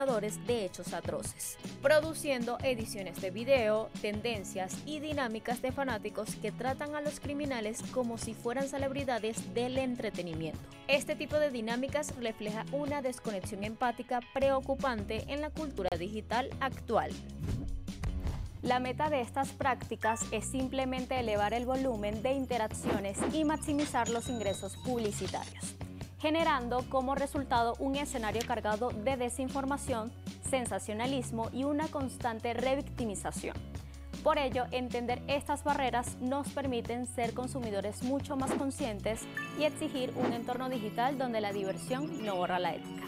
de hechos atroces, produciendo ediciones de video, tendencias y dinámicas de fanáticos que tratan a los criminales como si fueran celebridades del entretenimiento. Este tipo de dinámicas refleja una desconexión empática preocupante en la cultura digital actual. La meta de estas prácticas es simplemente elevar el volumen de interacciones y maximizar los ingresos publicitarios, generando como resultado un escenario cargado de desinformación, sensacionalismo y una constante revictimización. Por ello, entender estas barreras nos permiten ser consumidores mucho más conscientes y exigir un entorno digital donde la diversión no borra la ética.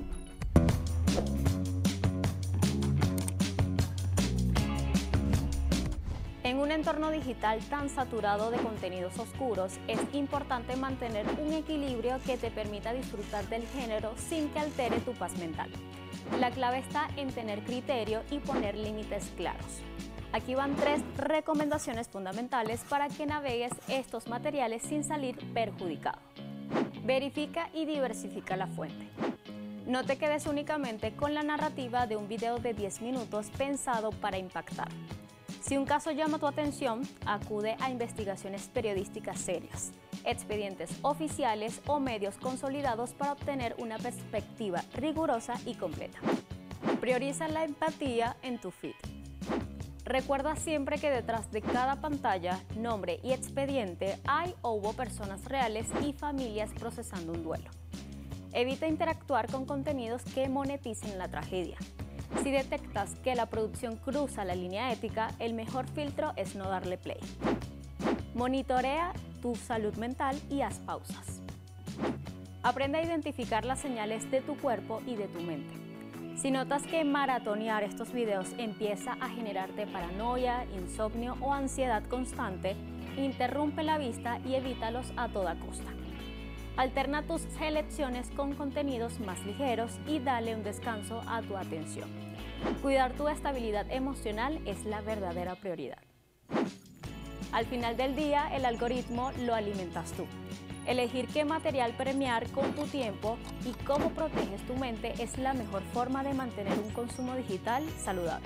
En un entorno digital tan saturado de contenidos oscuros, es importante mantener un equilibrio que te permita disfrutar del género sin que altere tu paz mental. La clave está en tener criterio y poner límites claros. Aquí van 3 recomendaciones fundamentales para que navegues estos materiales sin salir perjudicado. Verifica y diversifica la fuente. No te quedes únicamente con la narrativa de un video de 10 minutos pensado para impactar. Si un caso llama tu atención, acude a investigaciones periodísticas serias, expedientes oficiales o medios consolidados para obtener una perspectiva rigurosa y completa. Prioriza la empatía en tu feed. Recuerda siempre que detrás de cada pantalla, nombre y expediente hay o hubo personas reales y familias procesando un duelo. Evita interactuar con contenidos que moneticen la tragedia. Si detectas que la producción cruza la línea ética, el mejor filtro es no darle play. Monitorea tu salud mental y haz pausas. Aprende a identificar las señales de tu cuerpo y de tu mente. Si notas que maratonear estos videos empieza a generarte paranoia, insomnio o ansiedad constante, interrumpe la vista y evítalos a toda costa. Alterna tus selecciones con contenidos más ligeros y dale un descanso a tu atención. Cuidar tu estabilidad emocional es la verdadera prioridad. Al final del día, el algoritmo lo alimentas tú. Elegir qué material premiar con tu tiempo y cómo proteges tu mente es la mejor forma de mantener un consumo digital saludable.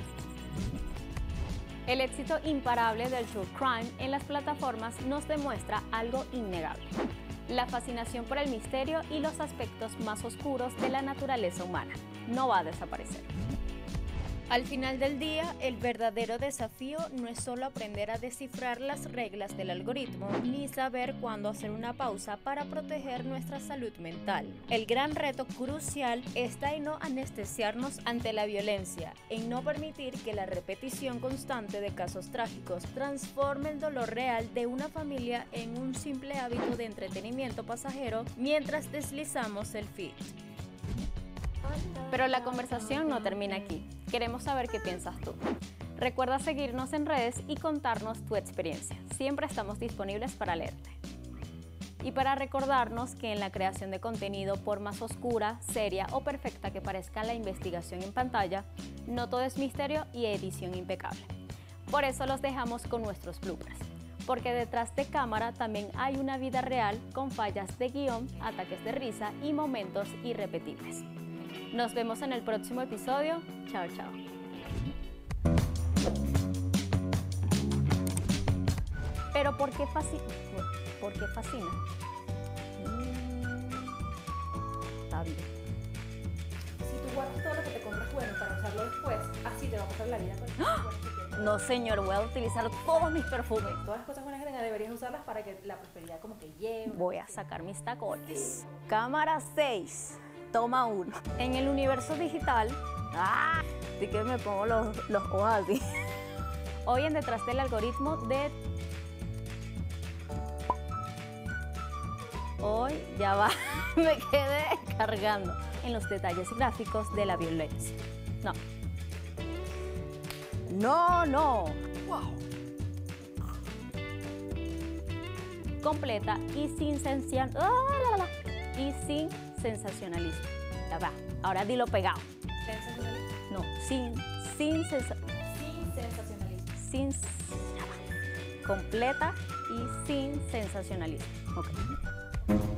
El éxito imparable del true crime en las plataformas nos demuestra algo innegable: la fascinación por el misterio y los aspectos más oscuros de la naturaleza humana. No va a desaparecer. Al final del día, el verdadero desafío no es solo aprender a descifrar las reglas del algoritmo, ni saber cuándo hacer una pausa para proteger nuestra salud mental. El gran reto crucial está en no anestesiarnos ante la violencia, en no permitir que la repetición constante de casos trágicos transforme el dolor real de una familia en un simple hábito de entretenimiento pasajero mientras deslizamos el feed. Pero la conversación no termina aquí. Queremos saber qué piensas tú. Recuerda seguirnos en redes y contarnos tu experiencia. Siempre estamos disponibles para leerte. Y para recordarnos que en la creación de contenido, por más oscura, seria o perfecta que parezca la investigación en pantalla, no todo es misterio y edición impecable. Por eso los dejamos con nuestros bloopers, porque detrás de cámara también hay una vida real con fallas de guión, ataques de risa y momentos irrepetibles. Nos vemos en el próximo episodio. Chao, chao. Pero ¿por qué fascina? Está bien. Si tú guardas todo lo que te compras bueno para usarlo después, así te va a pasar la vida. No, señor, voy a utilizar todos mis perfumes. Todas las cosas buenas que tengas deberías usarlas para que la prosperidad como que llegue. Voy a sacar mis tacones. Cámara 6. Toma 1. En el universo digital, así que me pongo los ojos así. Hoy en Detrás del Algoritmo de... Hoy ya va, me quedé cargando en los detalles gráficos de la violencia. No. Wow. Completa y sin sensacionalismo. Ya va. Ahora dilo pegado. ¿Sensacionalismo? No, sin sensacionalismo. Completa y sin sensacionalismo. Ok.